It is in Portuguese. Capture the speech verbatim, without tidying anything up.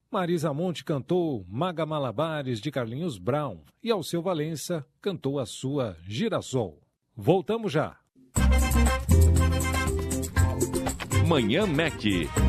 Marisa Monte cantou Maga Malabares, de Carlinhos Brown, e Alceu Valença cantou a sua Girassol. Voltamos já. Manhã Mac